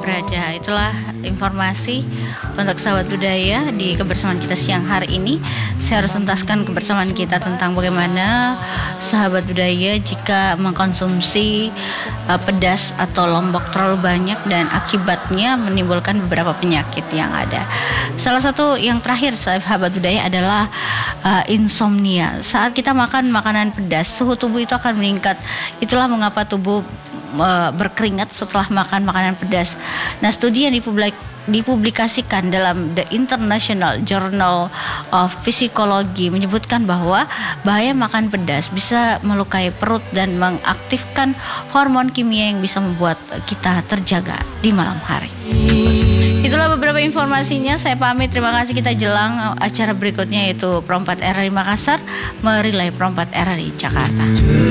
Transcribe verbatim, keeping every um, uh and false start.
berada. Itulah informasi untuk sahabat budaya di kebersamaan kita siang hari ini. Saya harus tuntaskan kebersamaan kita tentang bagaimana sahabat budaya jika mengkonsumsi uh, pedas atau lombok terlalu banyak dan akibatnya menimbulkan beberapa penyakit yang ada. Salah satu yang terakhir sahabat budaya adalah uh, insomnia. Saat kita makan makanan pedas, suhu tubuh itu akan meningkat. Itulah mengapa tubuh uh, berkeringat setelah makan makanan pedas. Nah, studi yang dipublik, dipublikasikan dalam The International Journal of Physiology menyebutkan bahwa bahaya makan pedas bisa melukai perut dan mengaktifkan hormon kimia yang bisa membuat kita terjaga di malam hari. Itulah beberapa informasinya. Saya pamit. Terima kasih. Kita jelang acara berikutnya yaitu Pro empat R R I Makassar, Merilai Pro empat R R I Jakarta.